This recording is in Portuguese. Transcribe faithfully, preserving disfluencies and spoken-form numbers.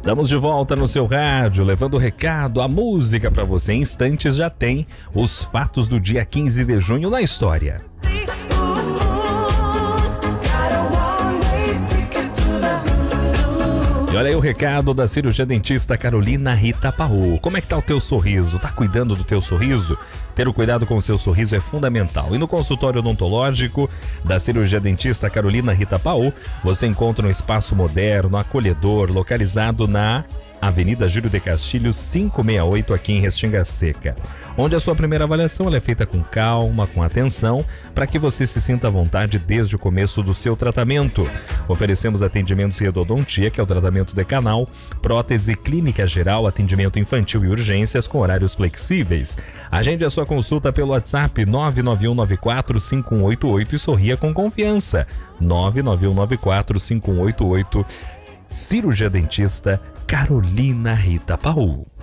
Estamos de volta no seu rádio, levando o recado, a música para você. Em instantes já tem os fatos do dia quinze de junho na história. E olha aí o recado da cirurgia dentista Carolina Rita Paul. Como é que tá o teu sorriso? Tá cuidando do teu sorriso? Ter o cuidado com o seu sorriso é fundamental. E no consultório odontológico da cirurgia dentista Carolina Rita Paul, você encontra um espaço moderno, acolhedor, localizado na Avenida Júlio de Castilhos, quinhentos e sessenta e oito, aqui em Restinga Seca, onde a sua primeira avaliação ela é feita com calma, com atenção, para que você se sinta à vontade desde o começo do seu tratamento. Oferecemos atendimentos em endodontia, que é o tratamento de canal, prótese, clínica geral, atendimento infantil e urgências com horários flexíveis. Agende a sua consulta pelo WhatsApp nove nove um nove quatro cinco um oito oito e sorria com confiança. nove nove um nove quatro cinco um oito oito. Cirurgia dentista Carolina Rita Paul.